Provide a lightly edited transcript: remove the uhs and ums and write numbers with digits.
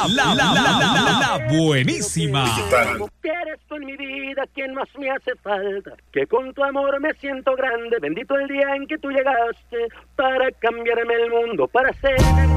La buenísima. Eres tú en mi vida quien más me hace falta, que con tu amor me siento grande, bendito el día en que tú llegaste para cambiarme el mundo, para ser